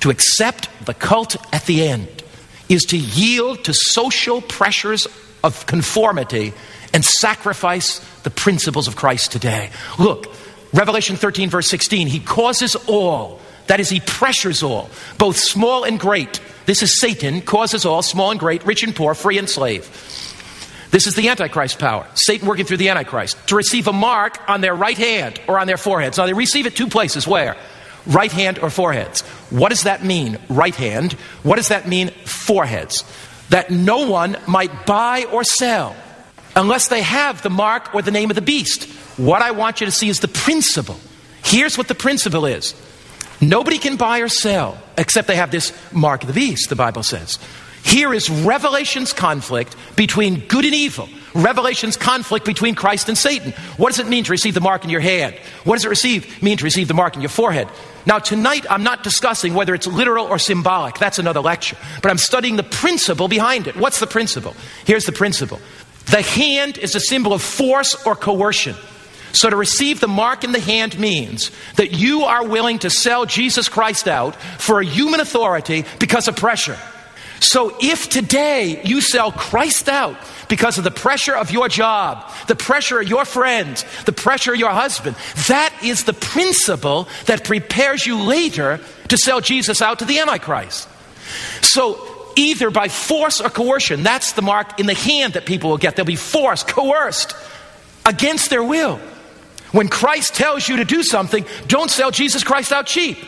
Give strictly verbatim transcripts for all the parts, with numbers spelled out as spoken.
To accept the cult at the end is to yield to social pressures of conformity and sacrifice the principles of Christ today. Look, Revelation thirteen verse sixteen, he causes all, that is, he pressures all, both small and great. This is Satan, causes all, small and great, rich and poor, free and slave. This is the Antichrist power, Satan working through the Antichrist, to receive a mark on their right hand or on their foreheads. Now they receive it two places. Where? Right hand or foreheads. What does that mean, right hand? What does that mean, foreheads? That no one might buy or sell unless they have the mark or the name of the beast. What I want you to see is the principle. Here's what the principle is. Nobody can buy or sell except they have this mark of the beast, the Bible says. Here is Revelation's conflict between good and evil. Revelation's conflict between Christ and Satan. What does it mean to receive the mark in your hand? What does it receive, mean to receive the mark in your forehead? Now tonight I'm not discussing whether it's literal or symbolic. That's another lecture. But I'm studying the principle behind it. What's the principle? Here's the principle. The hand is a symbol of force or coercion. So to receive the mark in the hand means that you are willing to sell Jesus Christ out for a human authority because of pressure. So if today you sell Christ out because of the pressure of your job, the pressure of your friends, the pressure of your husband, that is the principle that prepares you later to sell Jesus out to the Antichrist. So either by force or coercion, that's the mark in the hand that people will get. They'll be forced, coerced against their will. When Christ tells you to do something, don't sell Jesus Christ out cheap.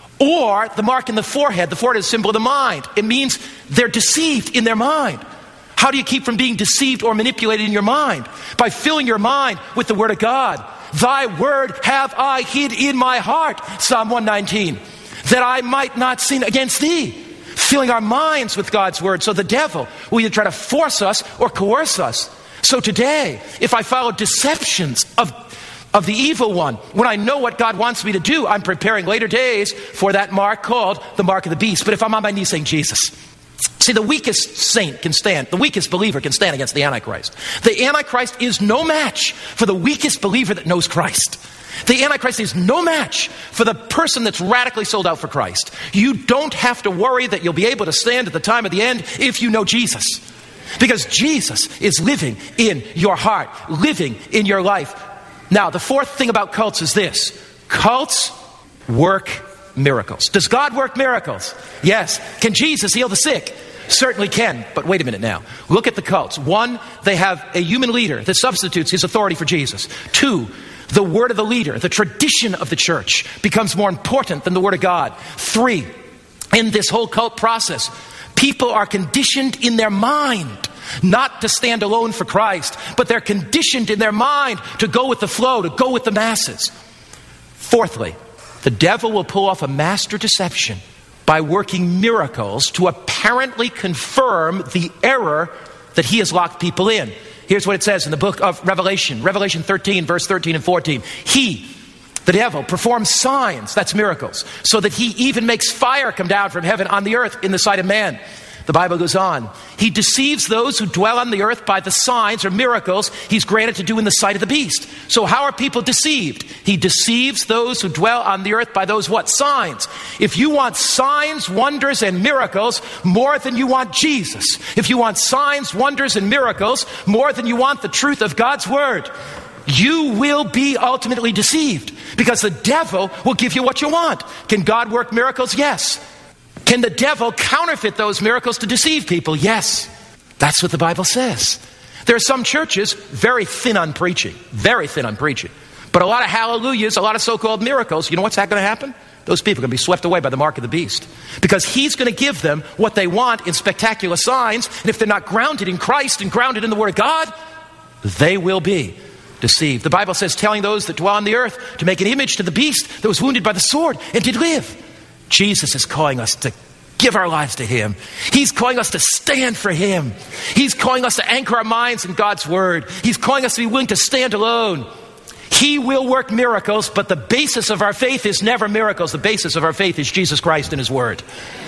Or the mark in the forehead. The forehead is a symbol of the mind. It means they're deceived in their mind. How do you keep from being deceived or manipulated in your mind? By filling your mind with the Word of God. Thy word have I hid in my heart, Psalm one nineteen, that I might not sin against thee. Filling our minds with God's Word. So the devil will either try to force us or coerce us. So today, if I follow deceptions of of the evil one, when I know what God wants me to do, I'm preparing later days for that mark called the mark of the beast. But if I'm on my knees saying, Jesus, see, the weakest saint can stand, the weakest believer can stand against the Antichrist. The Antichrist is no match for the weakest believer that knows Christ. The Antichrist is no match for the person that's radically sold out for Christ. You don't have to worry that you'll be able to stand at the time of the end if you know Jesus. Because Jesus is living in your heart, living in your life. Now, the fourth thing about cults is this. Cults work miracles. Does God work miracles? Yes. Can Jesus heal the sick? Certainly can. But wait a minute now. Look at the cults. One, they have a human leader that substitutes his authority for Jesus. Two, the word of the leader, the tradition of the church, becomes more important than the word of God. Three, in this whole cult process, people are conditioned in their mind not to stand alone for Christ, but they're conditioned in their mind to go with the flow, to go with the masses. Fourthly, the devil will pull off a master deception by working miracles to apparently confirm the error that he has locked people in. Here's what it says in the book of Revelation, Revelation thirteen, verse thirteen and fourteen. He, the devil, performs signs, that's miracles, so that he even makes fire come down from heaven on the earth in the sight of man. The Bible goes on. He deceives those who dwell on the earth by the signs or miracles he's granted to do in the sight of the beast. So how are people deceived? He deceives those who dwell on the earth by those what? Signs. If you want signs, wonders, and miracles more than you want Jesus, if you want signs, wonders, and miracles more than you want the truth of God's word, you will be ultimately deceived because the devil will give you what you want. Can God work miracles? Yes. Can the devil counterfeit those miracles to deceive people? Yes. That's what the Bible says. There are some churches very thin on preaching, very thin on preaching, but a lot of hallelujahs, a lot of so-called miracles. You know what's going to happen? Those people are going to be swept away by the mark of the beast because he's going to give them what they want in spectacular signs. And if they're not grounded in Christ and grounded in the Word of God, they will be deceived. The Bible says, telling those that dwell on the earth to make an image to the beast that was wounded by the sword and did live. Jesus is calling us to give our lives to him. He's calling us to stand for him. He's calling us to anchor our minds in God's word. He's calling us to be willing to stand alone. He will work miracles, but the basis of our faith is never miracles. The basis of our faith is Jesus Christ and his word.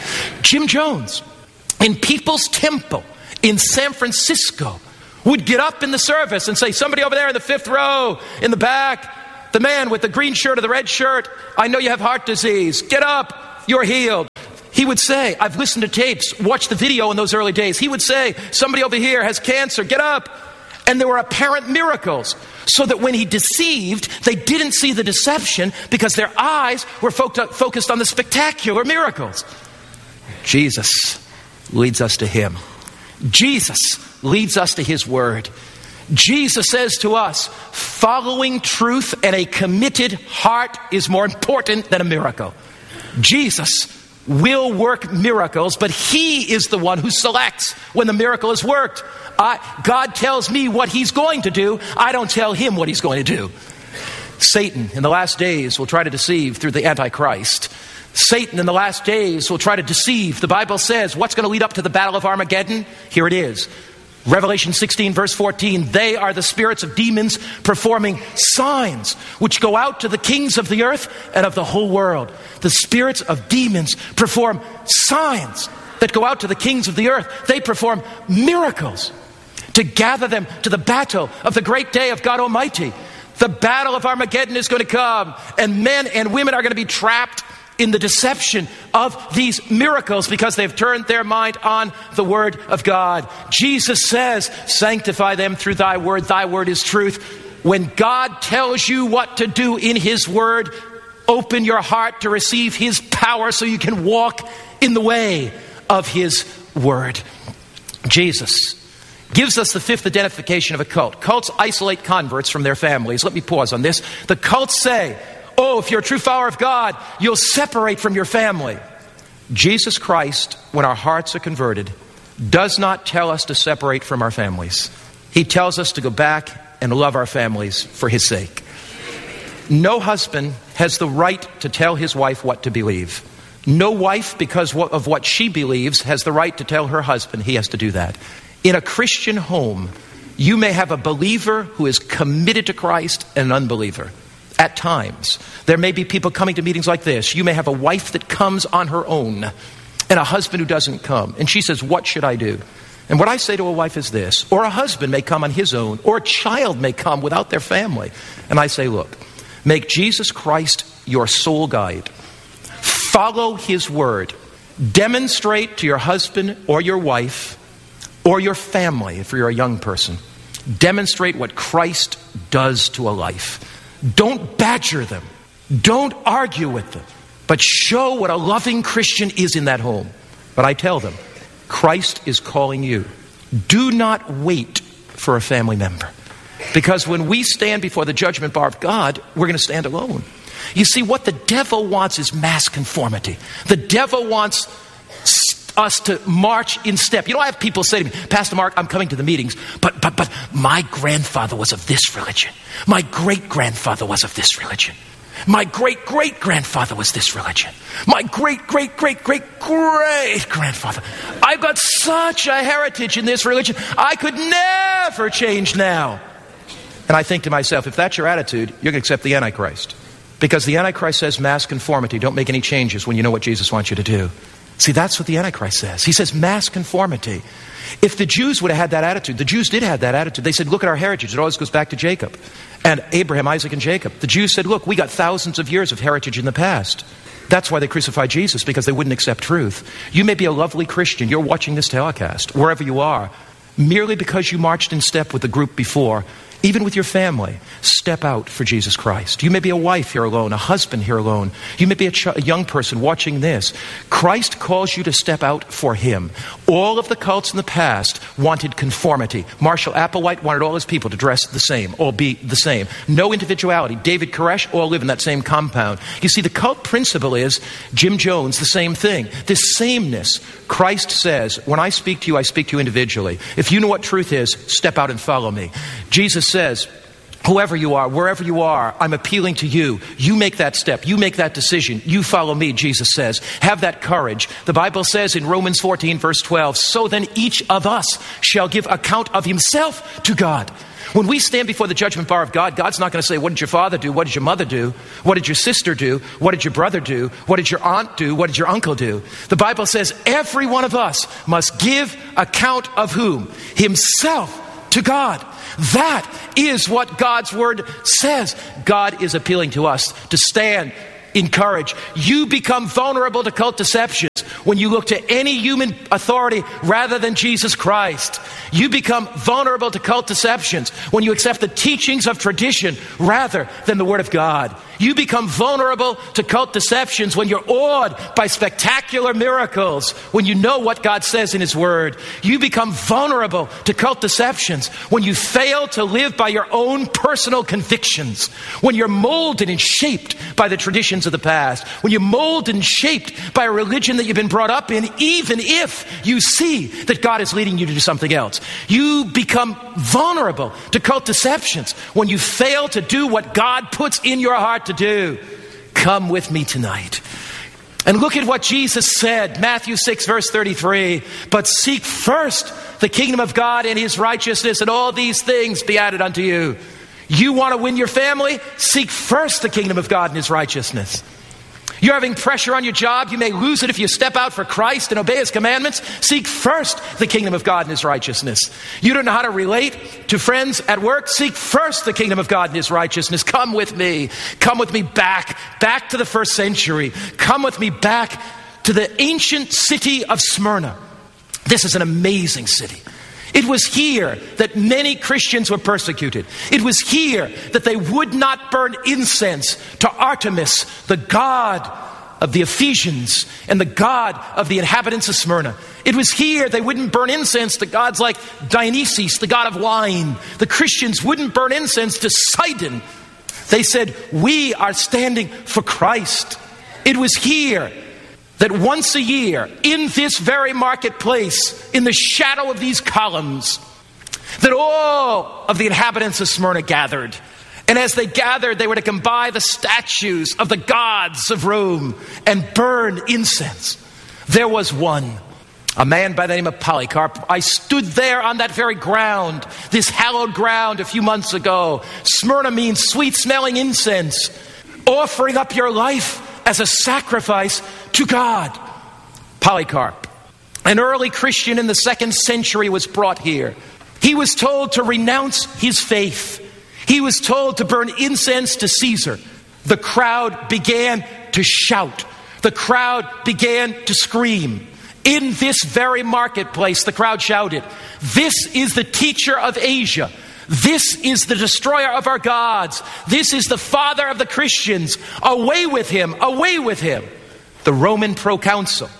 Jim Jones, in People's Temple in San Francisco, would get up in the service and say, somebody over there in the fifth row, in the back, the man with the green shirt or the red shirt, I know you have heart disease. Get up. You're healed. He would say, I've listened to tapes, watched the video in those early days. He would say, somebody over here has cancer, get up. And there were apparent miracles, so that when he deceived, they didn't see the deception because their eyes were fo- focused on the spectacular miracles. Jesus leads us to him. Jesus leads us to his word. Jesus says to us, following truth and a committed heart is more important than a miracle. Jesus will work miracles, but he is the one who selects when the miracle is worked. I, God tells me what he's going to do. I don't tell him what he's going to do. Satan in the last days will try to deceive through the Antichrist. Satan in the last days will try to deceive. The Bible says, what's going to lead up to the battle of Armageddon? Here it is. Revelation sixteen verse fourteen, they are the spirits of demons performing signs which go out to the kings of the earth and of the whole world. The spirits of demons perform signs that go out to the kings of the earth. They perform miracles to gather them to the battle of the great day of God Almighty. The battle of Armageddon is going to come, and men and women are going to be trapped in the deception of these miracles because they've turned their mind on the word of God. Jesus says, sanctify them through thy word. Thy word is truth. When God tells you what to do in his word, open your heart to receive his power so you can walk in the way of his word. Jesus gives us the fifth identification of a cult. Cults isolate converts from their families. Let me pause on this. The cults say, oh, if you're a true follower of God, you'll separate from your family. Jesus Christ, when our hearts are converted, does not tell us to separate from our families. He tells us to go back and love our families for his sake. No husband has the right to tell his wife what to believe. No wife, because of what she believes, has the right to tell her husband he has to do that. In a Christian home, you may have a believer who is committed to Christ and an unbeliever. At times, there may be people coming to meetings like this. You may have a wife that comes on her own and a husband who doesn't come. And she says, what should I do? And what I say to a wife is this, or a husband may come on his own, or a child may come without their family. And I say, look, make Jesus Christ your sole guide. Follow his word. Demonstrate to your husband or your wife or your family, if you're a young person, demonstrate what Christ does to a life. Don't badger them. Don't argue with them. But show what a loving Christian is in that home. But I tell them, Christ is calling you. Do not wait for a family member. Because when we stand before the judgment bar of God, we're going to stand alone. You see, what the devil wants is mass conformity. The devil wants us to march in step. You know, I have people say to me, Pastor Mark, I'm coming to the meetings, but but but my grandfather was of this religion. My great-grandfather was of this religion. My great-great-grandfather was this religion. My great-great-great-great-great-grandfather. I've got such a heritage in this religion. I could never change now. And I think to myself, if that's your attitude, you're going to accept the Antichrist. Because the Antichrist says mass conformity. Don't make any changes when you know what Jesus wants you to do. See, that's what the Antichrist says. He says mass conformity. If the Jews would have had that attitude, the Jews did have that attitude. They said, look at our heritage. It always goes back to Jacob. And Abraham, Isaac, and Jacob. The Jews said, look, we got thousands of years of heritage in the past. That's why they crucified Jesus, because they wouldn't accept truth. You may be a lovely Christian. You're watching this telecast, wherever you are. Merely because you marched in step with the group before, even with your family, step out for Jesus Christ. You may be a wife here alone, a husband here alone. You may be a, ch- a young person watching this. Christ calls you to step out for him. All of the cults in the past wanted conformity. Marshall Applewhite wanted all his people to dress the same, all be the same. No individuality. David Koresh, all live in that same compound. You see, the cult principle is, Jim Jones, the same thing. This sameness. Christ says, when I speak to you, I speak to you individually. If you know what truth is, step out and follow me. Jesus says, whoever you are, wherever you are, I'm appealing to you. You make that step. You make that decision. You follow me, Jesus says. Have that courage. The Bible says in Romans fourteen, verse twelve, so then each of us shall give account of himself to God. When we stand before the judgment bar of God, God's not going to say, what did your father do? What did your mother do? What did your sister do? What did your brother do? What did your aunt do? What did your uncle do? The Bible says every one of us must give account of whom? Himself to God. That is what God's word says. God is appealing to us to stand in courage. You become vulnerable to cult deceptions when you look to any human authority rather than Jesus Christ. You become vulnerable to cult deceptions when you accept the teachings of tradition rather than the Word of God. You become vulnerable to cult deceptions when you're awed by spectacular miracles, when you know what God says in His Word. You become vulnerable to cult deceptions when you fail to live by your own personal convictions, when you're molded and shaped by the traditions of the past, when you're molded and shaped by a religion that you've been brought up in, even if you see that God is leading you to do something else. You become vulnerable to cult deceptions when you fail to do what God puts in your heart to do. Come with me tonight. And look at what Jesus said, Matthew six, verse thirty-three. But seek first the kingdom of God and His righteousness, and all these things be added unto you. You want to win your family? Seek first the kingdom of God and His righteousness. You're having pressure on your job. You may lose it if you step out for Christ and obey His commandments. Seek first the kingdom of God and His righteousness. You don't know how to relate to friends at work? Seek first the kingdom of God and His righteousness. Come with me. Come with me back, back to the first century. Come with me back to the ancient city of Smyrna. This is an amazing city. It was here that many Christians were persecuted. It was here that they would not burn incense to Artemis, the god of the Ephesians and the god of the inhabitants of Smyrna. It was here they wouldn't burn incense to gods like Dionysus, the god of wine. The Christians wouldn't burn incense to Sidon. They said, we are standing for Christ. It was here that once a year, in this very marketplace, in the shadow of these columns, that all of the inhabitants of Smyrna gathered. And as they gathered, they were to come by the statues of the gods of Rome and burn incense. There was one, a man by the name of Polycarp. I stood there on that very ground, this hallowed ground, a few months ago. Smyrna means sweet-smelling incense, offering up your life as a sacrifice to God. Polycarp, an early Christian in the second century, was brought here. He was told to renounce his faith. He was told to burn incense to Caesar. The crowd began to shout. The crowd began to scream. In this very marketplace, the crowd shouted, "This is the teacher of Asia. This is the destroyer of our gods. This is the father of the Christians. Away with him, away with him." The Roman proconsul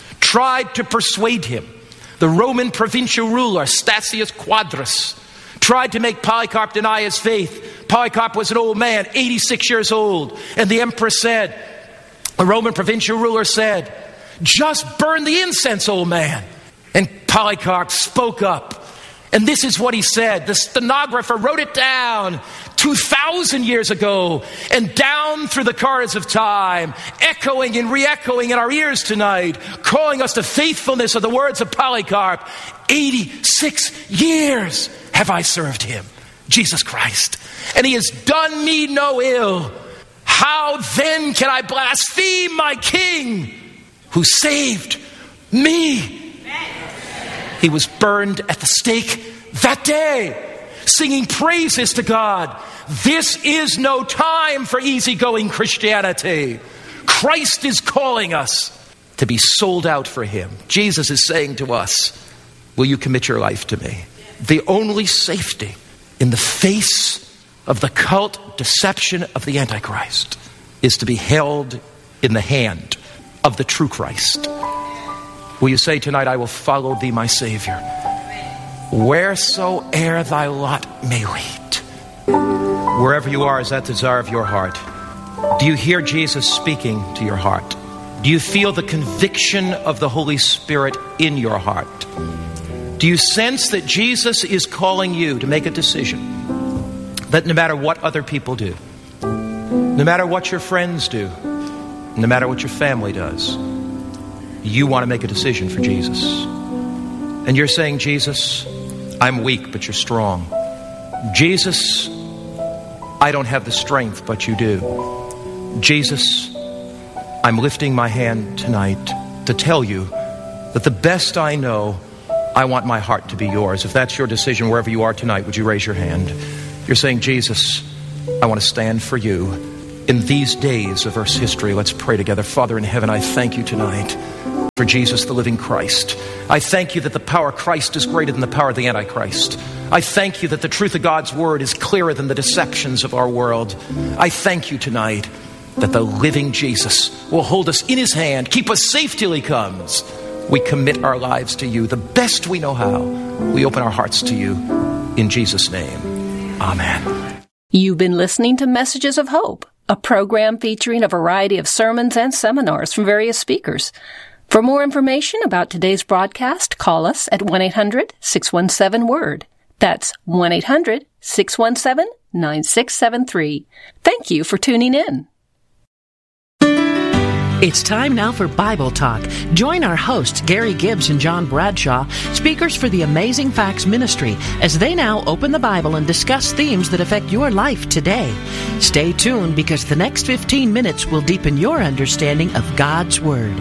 tried to persuade him. The Roman provincial ruler, Statius Quadras, tried to make Polycarp deny his faith. Polycarp was an old man, eighty-six years old. And the emperor said, the Roman provincial ruler said, "Just burn the incense, old man." And Polycarp spoke up. And this is what he said. The stenographer wrote it down two thousand years ago, and down through the corridors of time, echoing and re-echoing in our ears tonight, calling us to faithfulness of the words of Polycarp. eighty-six years have I served him, Jesus Christ, and he has done me no ill. How then can I blaspheme my King who saved me? He was burned at the stake that day, singing praises to God. This is no time for easygoing Christianity. Christ is calling us to be sold out for him. Jesus is saying to us, will you commit your life to me? The only safety in the face of the cult deception of the Antichrist is to be held in the hand of the true Christ. Will you say tonight, I will follow thee, my Savior, wheresoe'er thy lot may lead? Wherever you are, is that the desire of your heart? Do you hear Jesus speaking to your heart? Do you feel the conviction of the Holy Spirit in your heart? Do you sense that Jesus is calling you to make a decision that no matter what other people do, no matter what your friends do, no matter what your family does, you want to make a decision for Jesus? And you're saying, Jesus, I'm weak, but you're strong. Jesus, I don't have the strength, but you do. Jesus, I'm lifting my hand tonight to tell you that the best I know, I want my heart to be yours. If that's your decision, wherever you are tonight, would you raise your hand? You're saying, Jesus, I want to stand for you in these days of Earth's history. Let's pray together. Father in heaven, I thank you tonight for Jesus, the living Christ. I thank you that the power of Christ is greater than the power of the Antichrist. I thank you that the truth of God's word is clearer than the deceptions of our world. I thank you tonight that the living Jesus will hold us in his hand, keep us safe till he comes. We commit our lives to you the best we know how. We open our hearts to you in Jesus' name. Amen. You've been listening to Messages of Hope, a program featuring a variety of sermons and seminars from various speakers. For more information about today's broadcast, call us at one eight hundred six one seven word. That's one eight hundred six one seven nine six seven three. Thank you for tuning in. It's time now for Bible Talk. Join our hosts, Gary Gibbs and John Bradshaw, speakers for the Amazing Facts Ministry, as they now open the Bible and discuss themes that affect your life today. Stay tuned, because the next fifteen minutes will deepen your understanding of God's Word.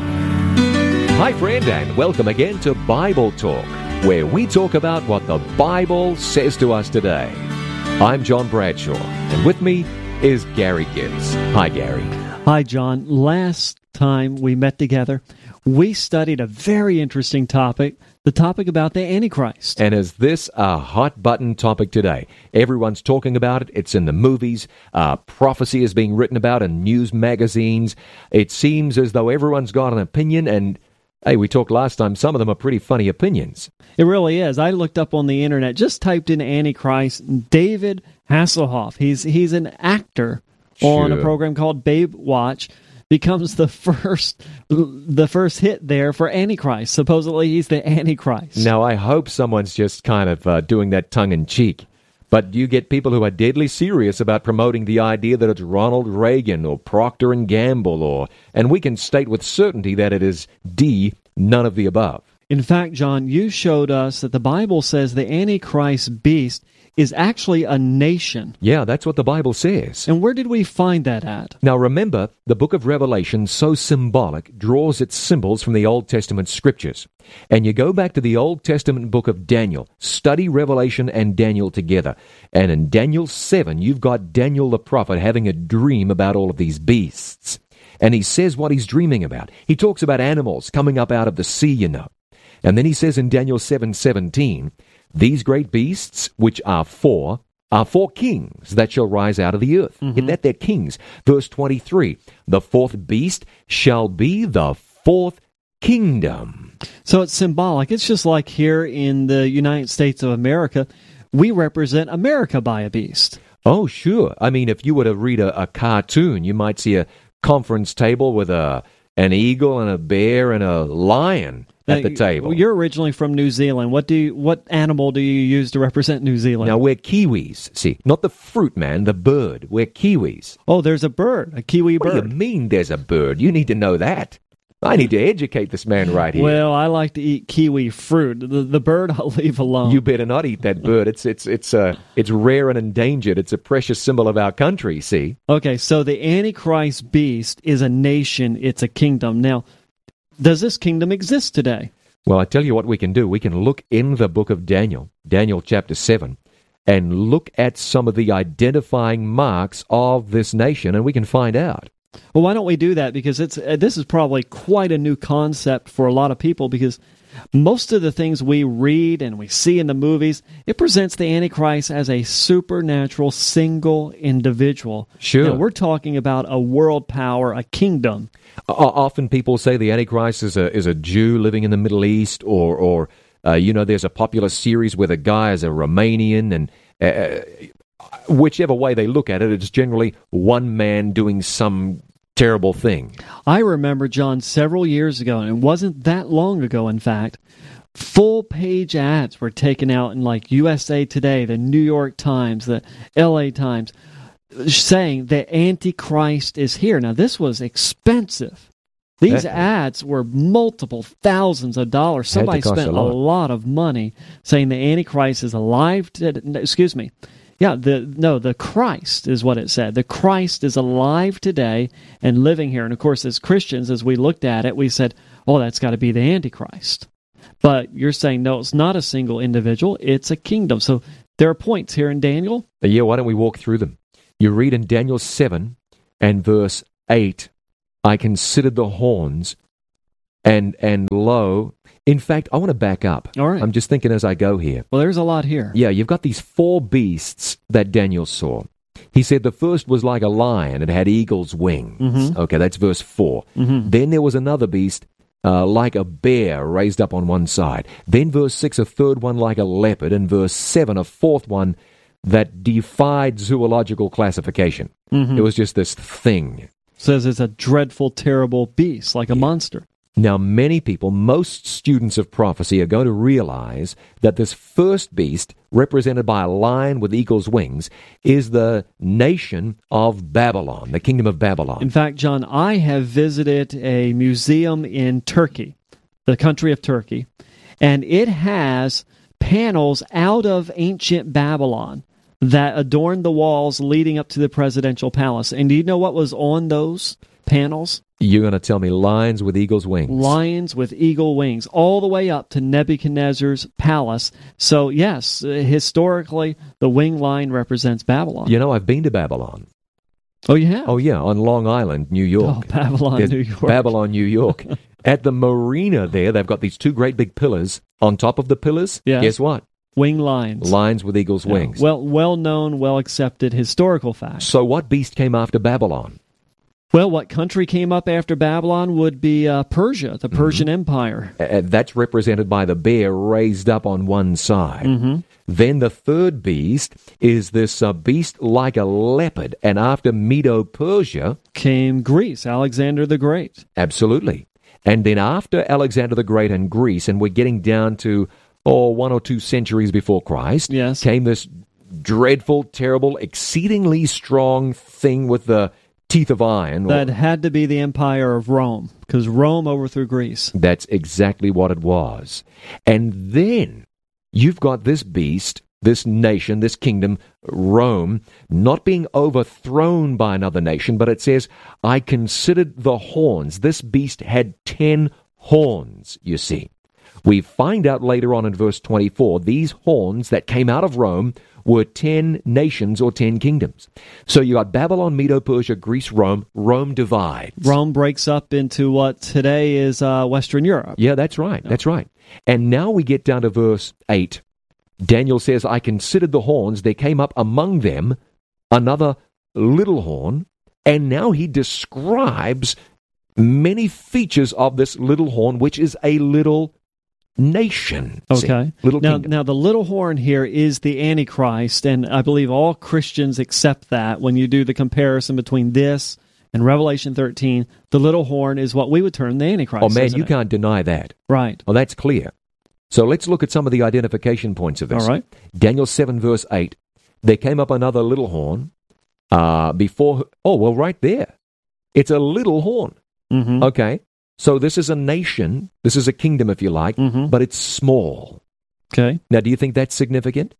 Hi, friend, and welcome again to Bible Talk, where we talk about what the Bible says to us today. I'm John Bradshaw, and with me is Gary Gibbs. Hi, Gary. Hi, John. Last time we met together, we studied a very interesting topic, the topic about the Antichrist. And is this a hot-button topic today? Everyone's talking about it. It's in the movies. Uh, prophecy is being written about in news magazines. It seems as though everyone's got an opinion, and hey, we talked last time, some of them are pretty funny opinions. It really is. I looked up on the internet, just typed in Antichrist, David Hasselhoff. He's he's an actor Sure. on a program called Babe Watch, becomes the first the first hit there for Antichrist. Supposedly he's the Antichrist. Now, I hope someone's just kind of uh, doing that tongue-in-cheek. But you get people who are deadly serious about promoting the idea that it's Ronald Reagan or Procter and Gamble, or, and we can state with certainty that it is D, none of the above. In fact, John, you showed us that the Bible says the Antichrist beast is actually a nation. Yeah, that's what the Bible says. And where did we find that at? Now remember, the book of Revelation, so symbolic, draws its symbols from the Old Testament scriptures. And you go back to the Old Testament book of Daniel, study Revelation and Daniel together. And in Daniel seven, you've got Daniel the prophet having a dream about all of these beasts. And he says what he's dreaming about. He talks about animals coming up out of the sea, you know. And then he says in Daniel seven seventeen, these great beasts, which are four, are four kings that shall rise out of the earth. Mm-hmm. Get that? They're kings. Verse twenty-three, the fourth beast shall be the fourth kingdom. So it's symbolic. It's just like here in the United States of America, we represent America by a beast. Oh, sure. I mean, if you were to read a, a cartoon, you might see a conference table with a an eagle and a bear and a lion at the table. You're originally from New Zealand. What do you, what animal do you use to represent New Zealand? Now, we're Kiwis. See, not the fruit man, the bird. We're Kiwis. Oh, there's a bird, a Kiwi bird. What do you mean there's a bird? You need to know that. I need to educate this man right here. Well, I like to eat kiwi fruit. The, the bird I'll leave alone. You better not eat that bird. It's it's it's uh, it's rare and endangered. It's a precious symbol of our country, see? Okay, so the Antichrist beast is a nation. It's a kingdom. Now, does this kingdom exist today? Well, I tell you what we can do. We can look in the book of Daniel, Daniel chapter seven, and look at some of the identifying marks of this nation, and we can find out. Well, why don't we do that? Because it's uh, this is probably quite a new concept for a lot of people, because most of the things we read and we see in the movies, it presents the Antichrist as a supernatural single individual. Sure. Now, we're talking about a world power, a kingdom. O- often people say the Antichrist is a is a Jew living in the Middle East, or, or uh, you know, there's a popular series where the guy is a Romanian, and uh, whichever way they look at it, it's generally one man doing some terrible thing. I remember, John, several years ago, and it wasn't that long ago, in fact, full-page ads were taken out in like U S A Today, the New York Times, the L A Times, saying the Antichrist is here. Now, this was expensive. These that, ads were multiple thousands of dollars. Somebody spent a lot. a lot of money saying the Antichrist is alive. To, excuse me. Yeah, the no, the Christ is what it said. The Christ is alive today and living here. And of course, as Christians, as we looked at it, we said, oh, that's got to be the Antichrist. But you're saying, no, it's not a single individual. It's a kingdom. So there are points here in Daniel. Yeah, why don't we walk through them? You read in Daniel seven and verse eight, I considered the horns And, and lo, in fact, I want to back up. All right. I'm just thinking as I go here. Well, there's a lot here. Yeah, you've got these four beasts that Daniel saw. He said the first was like a lion. It had eagle's wings. Mm-hmm. Okay, that's verse four. Mm-hmm. Then there was another beast uh, like a bear raised up on one side. Then verse six, a third one like a leopard. And verse seven, a fourth one that defied zoological classification. Mm-hmm. It was just this thing. Says it's a dreadful, terrible beast, like a Yeah. monster. Now, many people, most students of prophecy, are going to realize that this first beast, represented by a lion with eagle's wings, is the nation of Babylon, the kingdom of Babylon. In fact, John, I have visited a museum in Turkey, the country of Turkey, and it has panels out of ancient Babylon that adorned the walls leading up to the presidential palace. And do you know what was on those panels? You're going to tell me lions with eagle's wings. Lions with eagle wings, all the way up to Nebuchadnezzar's palace. So, yes, uh, historically, the wing line represents Babylon. You know, I've been to Babylon. Oh, you have? Oh, yeah, on Long Island, New Oh, York. Babylon, There's New York. Babylon, New York. At the marina there, they've got these two great big pillars. On top of the pillars, Yes. guess what? Wing lines. Lions with eagle's Yeah. wings. Well, well-known, well-accepted historical fact. So what beast came after Babylon? Well, what country came up after Babylon would be uh, Persia, the Persian Empire. Uh, that's represented by the bear raised up on one side. Mm-hmm. Then the third beast is this uh, beast like a leopard. And after Medo-Persia, Came Greece, Alexander the Great. absolutely. And then after Alexander the Great and Greece, and we're getting down to, oh, one or two centuries before Christ, Yes. came this dreadful, terrible, exceedingly strong thing with the teeth of iron. That had to be the Empire of Rome, because Rome overthrew Greece. That's exactly what it was. And then you've got this beast, this nation, this kingdom, Rome, not being overthrown by another nation, but it says, I considered the horns. This beast had ten horns, you see. We find out later on in verse twenty-four, these horns that came out of Rome were ten nations or ten kingdoms. So you got Babylon, Medo-Persia, Greece, Rome. Rome divides. Rome breaks up into what today is uh, Western Europe. Yeah, that's right. That's right. And now we get down to verse eight. Daniel says, I considered the horns. There came up among them another little horn. And now he describes many features of this little horn, which is a little nation. See? Okay. Little now, kingdom. now, the little horn here is the Antichrist, and I believe all Christians accept that when you do the comparison between this and Revelation thirteen. The little horn is what we would term the Antichrist. Oh, man, isn't you it? can't deny that. Right. Well, that's clear. So let's look at some of the identification points of this. All right. Daniel seven, verse eight. There came up another little horn uh, before... Oh, well, right there. It's a little horn. Mm-hmm. Okay. So this is a nation. This is a kingdom, if you like, Mm-hmm. but it's small. Okay. Now, do you think that's significant?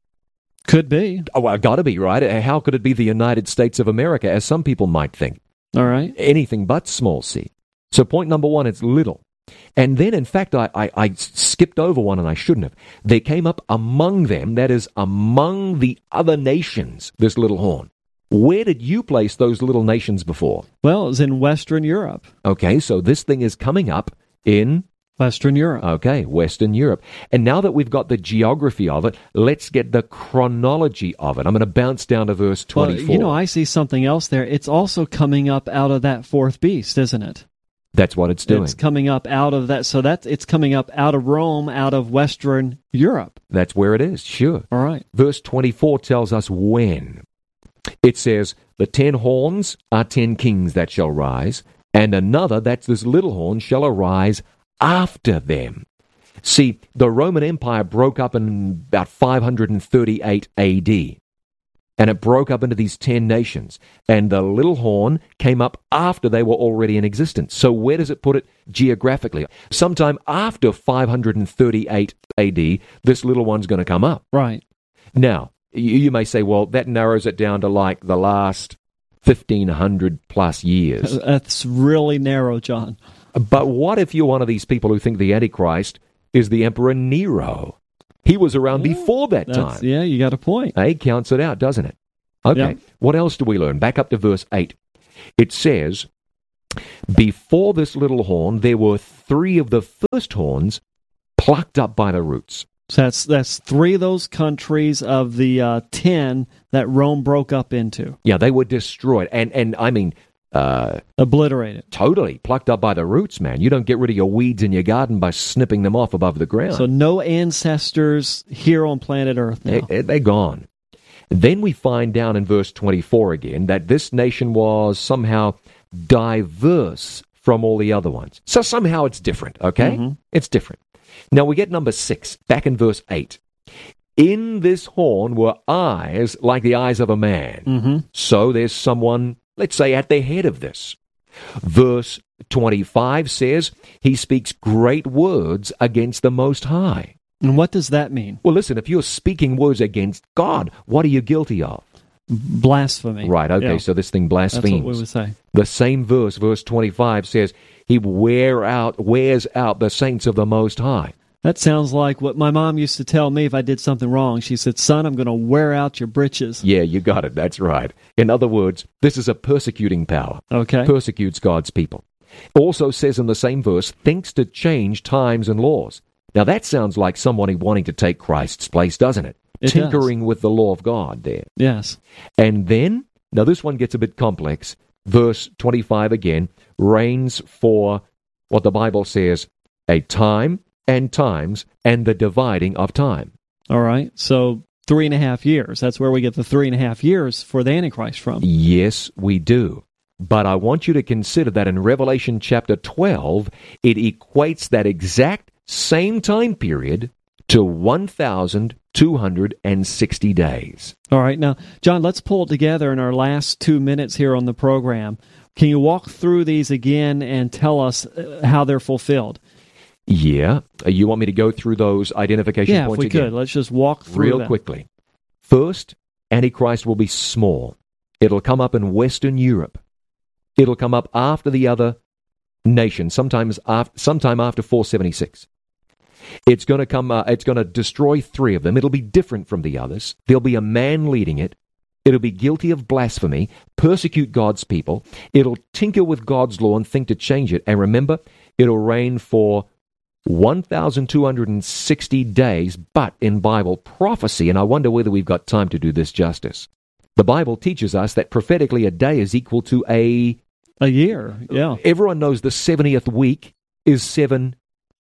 Could be. Oh, well, got to be, right? How could it be the United States of America, as some people might think? All right. Anything but small c. So point number one, it's little. And then, in fact, I, I, I skipped over one and I shouldn't have. There came up among them, that is, among the other nations, this little horn. Where did you place those little nations before? Well, it was in Western Europe. Okay, so this thing is coming up in, Western Europe. okay, Western Europe. And now that we've got the geography of it, let's get the chronology of it. I'm going to bounce down to verse Well, twenty-four. you know, I see something else there. It's also coming up out of that fourth beast, isn't it? That's what it's doing. It's coming up out of that. So that's it's coming up out of Rome, out of Western Europe. That's where it is, sure. All right. Verse twenty-four tells us when. It says, the ten horns are ten kings that shall rise, and another, that's this little horn, shall arise after them. See, the Roman Empire broke up in about five hundred thirty-eight A D, and it broke up into these ten nations, and the little horn came up after they were already in existence. So where does it put it geographically? Sometime after five hundred thirty-eight A D, this little one's going to come up. Right. Now, you, you may say, well, that narrows it down to like the last fifteen hundred plus years. That's really narrow, John. But what if you're one of these people who think the Antichrist is the Emperor Nero? He was around Yeah, before that That's, time. yeah, you got a point. He counts it out, doesn't it? Okay. Yeah. What else do we learn? Back up to verse eight. It says, Before this little horn, there were three of the first horns plucked up by the roots. So that's that's three of those countries of the uh, ten that Rome broke up into. Yeah, they were destroyed. And, and I mean... Uh, Obliterated. Totally. Plucked up by the roots, man. You don't get rid of your weeds in your garden by snipping them off above the ground. So no ancestors here on planet Earth now. They, they're gone. Then we find down in verse twenty-four again that this nation was somehow diverse from all the other ones. So somehow it's different, okay? Mm-hmm. It's different. Now we get number six, back in verse eight. In this horn were eyes like the eyes of a man. Mm-hmm. So there's someone, let's say, at the head of this. Verse twenty-five says, he speaks great words against the Most High. And what does that mean? Well, listen, if you're speaking words against God, what are you guilty of? Blasphemy. Right, okay, yeah. So this thing blasphemes. That's what we would say. The same verse, verse twenty-five, says, he wear out, wears out the saints of the Most High. That sounds like what my mom used to tell me if I did something wrong. She said, son, I'm going to wear out your britches. Yeah, you got it. That's right. In other words, this is a persecuting power. Okay. Persecutes God's people. Also says in the same verse, thinks to change times and laws. Now that sounds like somebody wanting to take Christ's place, doesn't it? It Tinkering does. with the law of God there. Yes. And then, now this one gets a bit complex. Verse twenty-five again, reigns for what the Bible says, a time and times, and the dividing of time. All right. So three and a half years. That's where we get the three and a half years for the Antichrist from. Yes, we do. But I want you to consider that in Revelation chapter twelve, it equates that exact same time period to one thousand two hundred sixty days. All right. Now, John, let's pull it together in our last two minutes here on the program. Can you walk through these again and tell us how they're fulfilled? Yeah. You want me to go through those identification yeah, points again? Yeah, if we again? could. Let's just walk through Real them. quickly. First, Antichrist will be small. It'll come up in Western Europe. It'll come up after the other nations, sometimes after, sometime after four seventy-six. It's going to come. Uh, it's going to destroy three of them. It'll be different from the others. There'll be a man leading it. It'll be guilty of blasphemy, persecute God's people. It'll tinker with God's law and think to change it. And remember, it'll reign for one thousand two hundred sixty days, but in Bible prophecy, and I wonder whether we've got time to do this justice. The Bible teaches us that prophetically a day is equal to a... A year, yeah. Everyone knows the seventieth week is seven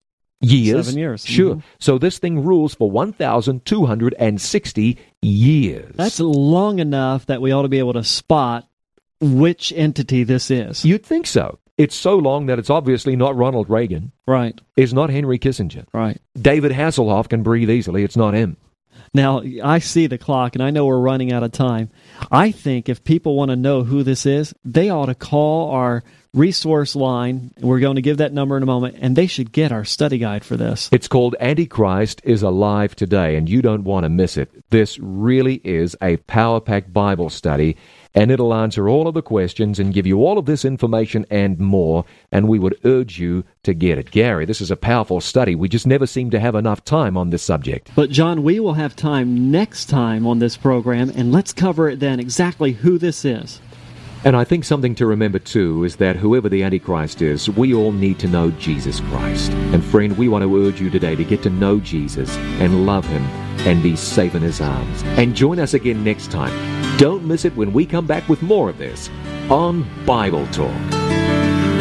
years. Seven years. Sure. Mm-hmm. So this thing rules for one thousand two hundred sixty years. That's long enough that we ought to be able to spot which entity this is. You'd think so. It's so long that it's obviously not Ronald Reagan. Right. It's not Henry Kissinger. Right. David Hasselhoff can breathe easily. It's not him. Now, I see the clock, and I know we're running out of time. I think if people want to know who this is, they ought to call our resource line. We're going to give that number in a moment, and they should get our study guide for this. It's called Antichrist is Alive Today, and you don't want to miss it. This really is a power-packed Bible study, and it'll answer all of the questions and give you all of this information and more, and we would urge you to get it. Gary, this is a powerful study. We just never seem to have enough time on this subject. But, John, we will have time next time on this program, and let's cover it then exactly who this is. And I think something to remember, too, is that whoever the Antichrist is, we all need to know Jesus Christ. And friend, we want to urge you today to get to know Jesus and love Him and be safe in His arms. And join us again next time. Don't miss it when we come back with more of this on Bible Talk.